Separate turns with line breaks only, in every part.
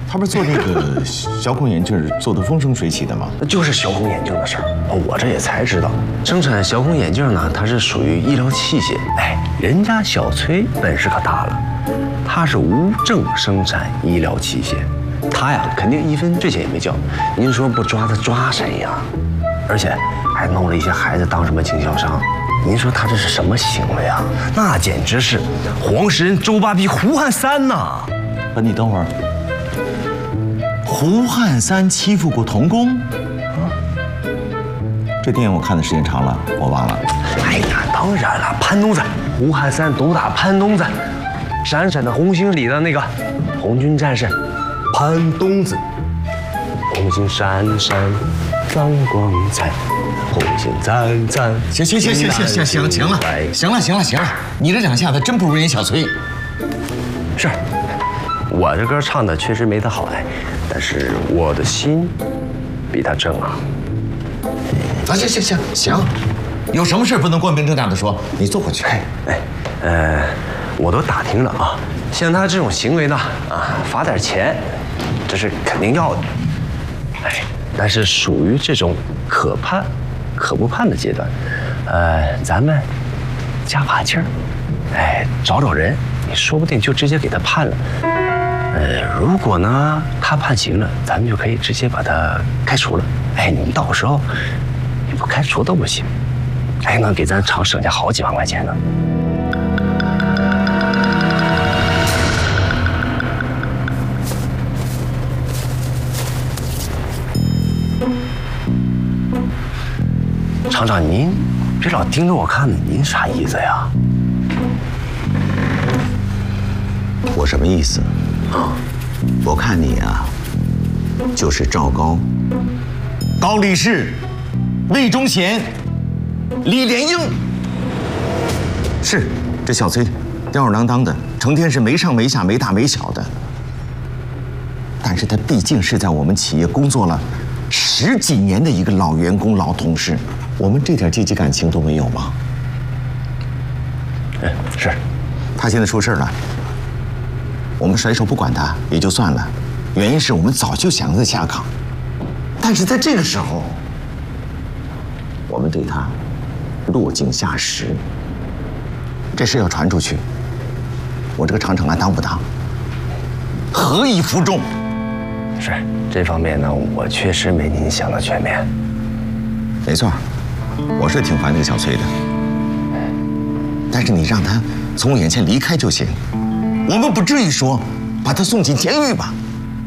他不是做那个小孔眼镜做的风生水起的吗？
那就是小孔眼镜的事儿。我这也才知道，生产小孔眼镜呢，它是属于医疗器械。哎，人家小崔本事可大了，他是无证生产医疗器械，他呀肯定一分罪钱也没交。您说不抓他抓谁呀？而且还弄了一些孩子当什么经销商。您说他这是什么行为啊？那简直是黄石人、周扒皮、胡汉三呐！
不，你等会儿。胡汉三欺负过童工？这电影我看的时间长了，我忘了。
哎呀，当然了，潘冬子，胡汉三毒打潘冬子，闪闪的红星里的那个红军战士潘冬子，红星闪闪放光彩，红星灿灿。
行了，你这两下子真不如人小崔。
是，我这歌唱的确实没他好哎，但是我的心比他正啊。
啊，行，有什么事不能光明正大的说？你坐回去。
我都打听了啊，像他这种行为呢，罚点钱，这是肯定要的。哎，但是属于这种可判可不判的阶段，咱们加把劲儿，找人，你说不定就直接给他判了。如果呢他判刑了，咱们就可以直接把他开除了。你到时候你不开除都不行，还能给咱厂省下好几万块钱呢。厂长，您别老盯着我看呢，您啥意思呀？
我什么意思？我看你啊，就是赵高、高力士、魏忠贤、李莲英。是，这小崔吊儿郎当的，成天是没上没下、没大没小的。但是他毕竟是在我们企业工作了10几年的一个老员工、老同事，我们这点阶级感情都没有吗？
是。
他现在出事了，我们甩手不管他也就算了，原因是我们早就想让他下岗，但是在这个时候，我们对他落井下石，这事要传出去，我这个厂长还当不当？何以服众？
是这方面呢，我确实没您想的全面。
没错，我是挺烦那个小崔的，但是你让他从我眼前离开就行，我们不至于说把他送进监狱吧。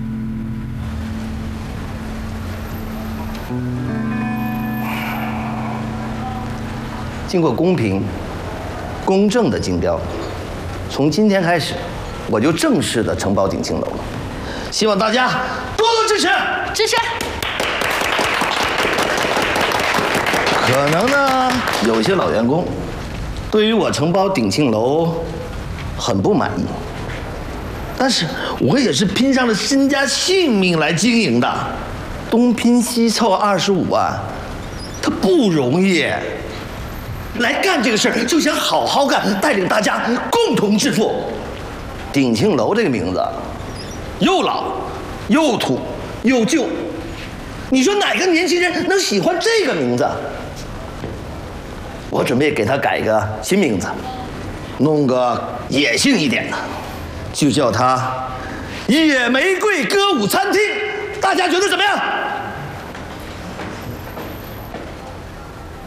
经过公平、公正的竞标，从今天开始，我就正式的承包鼎庆楼了。希望大家多多支持，
支持。
可能呢，有一些老员工对于我承包鼎庆楼很不满意，但是我也是拼上了身家性命来经营的，东拼西凑25万，它不容易。来干这个事儿就想好好干，带领大家共同致富。鼎庆楼这个名字，又老又土又旧，你说哪个年轻人能喜欢这个名字？我准备给它改一个新名字，弄个野性一点的，就叫它野玫瑰歌舞餐厅。大家觉得怎么样？